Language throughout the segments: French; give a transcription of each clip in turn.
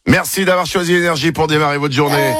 Merci d'avoir choisi Énergie pour démarrer votre journée.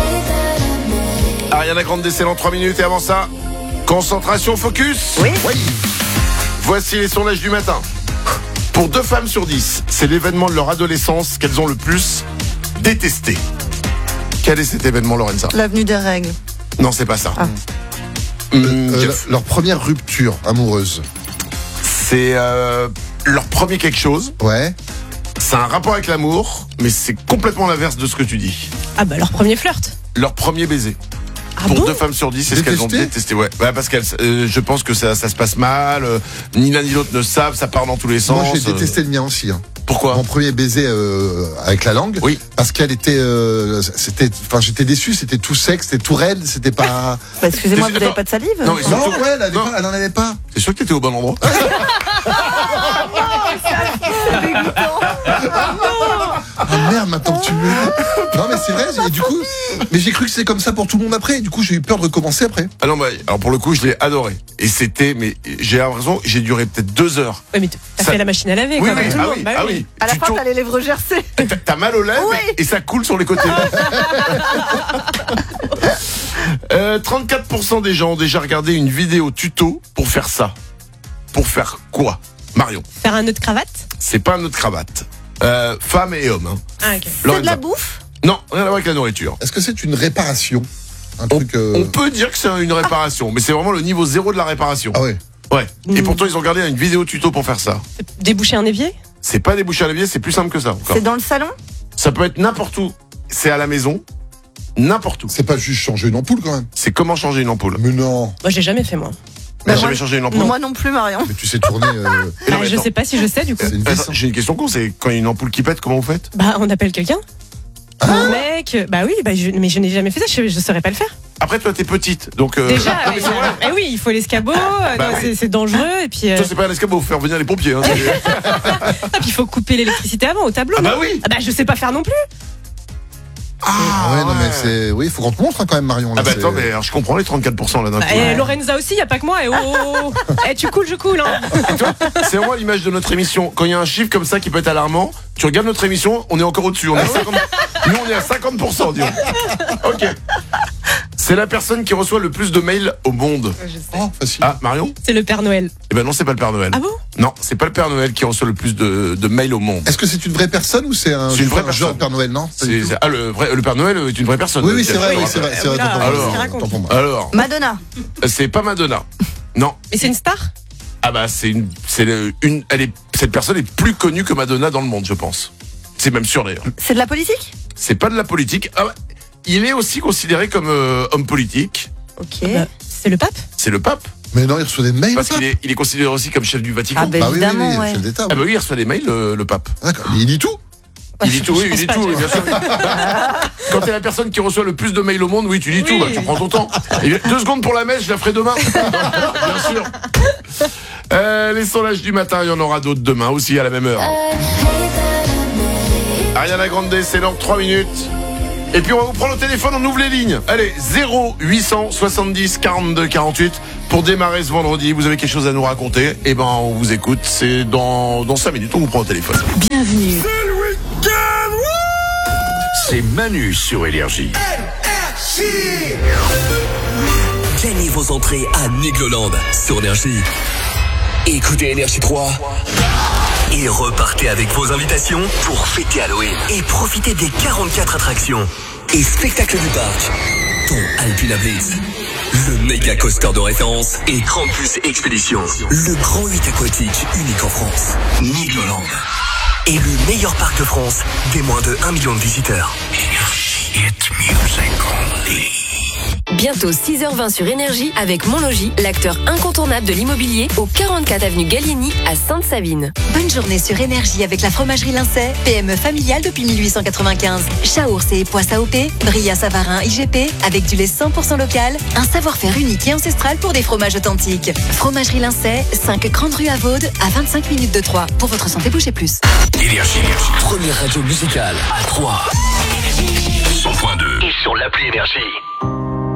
Ariana Grande décèle en 3 minutes et avant ça, concentration, focus. Oui. Voici les sondages du matin. Pour 2 femmes sur 10, c'est l'événement de leur adolescence qu'elles ont le plus détesté. Quel est cet événement, Lorenza? L'avenue des règles. Non, c'est pas ça. Leur première rupture amoureuse. C'est leur premier quelque chose. Ouais. C'est un rapport avec l'amour, mais c'est complètement l'inverse de ce que tu dis. Ah bah leur premier flirt. Leur premier baiser. Ah Pour bon 2 femmes sur 10, c'est ce qu'elles ont détesté. Ouais, parce qu'elles, je pense que ça se passe mal. Ni l'un ni l'autre ne savent, ça part dans tous les sens. Moi, j'ai détesté le mien aussi. Hein. Pourquoi? Mon premier baiser avec la langue. Oui. Parce qu'elle était, j'étais déçu. C'était tout sec, c'était tout raide, c'était pas. Bah, excusez-moi, vous n'avez pas de salive? Non, mais surtout- Non, ouais, elle en avait pas. C'est sûr que t'étais au bon endroit. Ah merde, maintenant que tu me le dis. Non, mais c'est vrai. Et du coup, mais j'ai cru que c'était comme ça pour tout le monde après. Du coup, j'ai eu peur de recommencer après. Ah non, alors pour le coup, je l'ai adoré. Et c'était, mais j'ai l'impression, j'ai duré peut-être 2 heures. Ouais, mais t'as fait la machine à laver, Oui, quoi, oui, comme tout le monde. Bah oui. À la Tu fin, tournes- t'as les lèvres gercées. T'as mal aux lèvres Oui. et ça coule sur les côtés. 34% des gens ont déjà regardé une vidéo tuto pour faire ça. Pour faire quoi, Marion? Faire un nœud de cravate. C'est pas un nœud de cravate. Femmes et hommes. Hein. Ah, ok. C'est de la bouffe? Non, rien à voir avec la nourriture. Est-ce que c'est une réparation? Un truc. On peut dire que c'est une réparation, mais c'est vraiment le niveau 0 de la réparation. Ah ouais. Ouais. Et pourtant, ils ont regardé une vidéo tuto pour faire ça. Déboucher un évier. C'est pas des bouchées à l'évier, c'est plus simple que ça. Encore. C'est dans le salon? Ça peut être n'importe où. C'est à la maison, n'importe où. C'est pas juste changer une ampoule quand même. C'est comment changer une ampoule. Mais non. Moi, j'ai jamais fait, moi. T'as Moi- jamais changé une ampoule? Moi non plus, Marion. Mais tu sais tourner. Et non, Bah, mais je attends. sais pas si je sais, du coup. C'est une Attends, vis. j'ai une question con, c'est quand il y a une ampoule qui pète, comment vous faites? Bah, on appelle quelqu'un. Un mec. Bah oui, mais je n'ai jamais fait ça, je saurais pas le faire. Après, toi, t'es petite, donc. Déjà, non, mais c'est vrai. eh oui, il faut l'escabeau, Bah non, oui. c'est dangereux, et puis, Toi, c'est pas un escabeau, faut faire venir les pompiers. Hein, il faut couper l'électricité avant au tableau. Ah bah non oui. Ah bah je sais pas faire non plus. Ah ouais, non, mais c'est. Oui, il faut qu'on te montre hein, quand même, Marion. Là, Ah bah c'est- attends, mais alors, je comprends les 34% là d'un coup. Lorenza aussi, y a pas que moi. Et tu coules, je coule. Hein. C'est vraiment l'image de notre émission. Quand il y a un chiffre comme ça qui peut être alarmant, tu regardes notre émission, on est encore au-dessus. On est à 50... Nous, on est à 50%, disons. Ok. C'est la personne qui reçoit le plus de mails au monde. Oh, facile. Ah, Marion? C'est le Père Noël. Eh ben non, c'est pas le Père Noël. Ah bon? Non, c'est pas le Père Noël qui reçoit le plus de mails au monde. Est-ce que c'est une vraie personne ou c'est un C'est une vraie un joueur personne. de Père Noël, non? Pas du tout. Le Peur Noël est une vraie personne. Oui, c'est vrai, oui, c'est vrai. C'est vrai, Oula, autant pour alors, moi. qu'est-ce qu'il raconte Autant pour moi. Alors, Madonna. c'est pas Madonna. Non. Mais c'est une star? Ah bah cette personne est plus connue que Madonna dans le monde, je pense. C'est même sûr d'ailleurs. C'est de la politique? C'est pas de la politique. Ah ouais. Il est aussi considéré comme homme politique. Ok. C'est le pape? C'est le pape. Mais non, il reçoit des mails. Parce le pape. qu'il est considéré aussi comme chef du Vatican. Ah bah Bah oui, oui, évidemment, oui, ouais. chef d'État. Ah bah oui, il reçoit des mails, le pape. D'accord. Mais il dit tout. Il dit tout, oui, il dit pense tout, pas, oui, bien sûr. Quand t'es la personne qui reçoit le plus de mails au monde, oui, tu dis tout, bah, tu prends ton temps. Et 2 secondes pour la messe, je la ferai demain. Bien sûr. Les sondages du matin, il y en aura d'autres demain aussi à la même heure. Ariana Grande, c'est dans 3 minutes. Et puis on va vous prendre au téléphone, on ouvre les lignes. Allez, 0870 42 48 pour démarrer ce vendredi. Vous avez quelque chose à nous raconter? Eh ben, on vous écoute. C'est dans 5 minutes, on vous prend au téléphone. Bienvenue. C'est Manu sur Énergie. Gagnez vos entrées à Nigloland sur Énergie. Écoutez Énergie 3. Et repartez avec vos invitations pour fêter Halloween. Et profitez des 44 attractions et spectacles du parc. Dont Alpina Blitz, le méga coaster de référence et Krampus Expédition. Le grand 8 aquatique unique en France. Nigloland. Et le meilleur parc de France des moins de 1 million de visiteurs. It's music only. Bientôt 6h20 sur Énergie avec Monlogis, l'acteur incontournable de l'immobilier au 44 avenue Gallieni à Sainte-Savine. Bonne journée sur Énergie avec la fromagerie Lincey, PME familiale depuis 1895. Chaours et Poisse AOP, Bria Savarin IGP, avec du lait 100% local, un savoir-faire unique et ancestral pour des fromages authentiques. Fromagerie Lincey, 5 Grande Rue à Vaud, à 25 minutes de Troyes. Pour votre santé, bougez plus. Énergie. Première radio musicale à 3. 100.2 et sur l'appli Énergie.